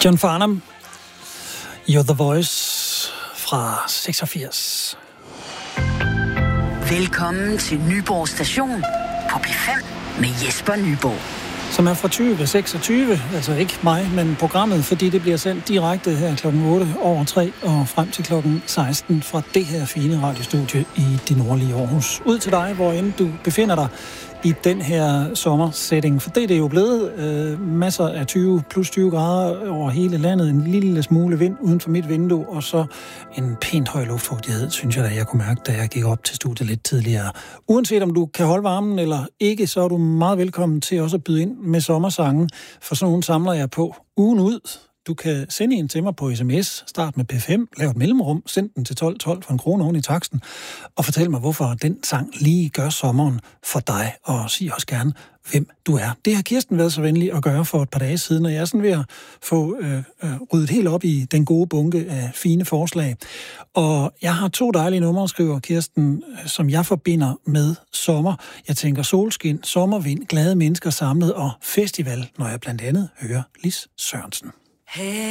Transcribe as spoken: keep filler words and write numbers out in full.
John Farnham, You're the Voice fra seksogfirs. Velkommen til Nyborg Station på P fem med Jesper Nyborg. Som er fra tyve seksogtyve, altså ikke mig, men programmet, fordi det bliver sendt direkte her klokken otte over tre og frem til klokken seksten fra det her fine radiostudie i det nordlige Aarhus. Ud til dig, hvor end du befinder dig i den her sommersetting, for det er det jo blevet. Øh, masser af tyve plus tyve grader over hele landet, en lille smule vind uden for mit vindue, og så en pænt høj luftfugtighed, synes jeg da, jeg kunne mærke, da jeg gik op til studiet lidt tidligere. Uanset om du kan holde varmen eller ikke, så er du meget velkommen til også at byde ind med sommersange, for sådan nogle samler jeg på ugen ud. Du kan sende en til mig på sms, start med P fem, lav et mellemrum, send den til tolv tolv for en krone oven i taksten, og fortæl mig, hvorfor den sang lige gør sommeren for dig, og sig også gerne, hvem du er. Det har Kirsten været så venlig at gøre for et par dage siden, og jeg er sådan ved at få øh, øh, ryddet helt op i den gode bunke af fine forslag. Og jeg har to dejlige numre, skriver Kirsten, som jeg forbinder med sommer. Jeg tænker solskin, sommervind, glade mennesker samlet og festival, når jeg blandt andet hører Lis Sørensen. Hey.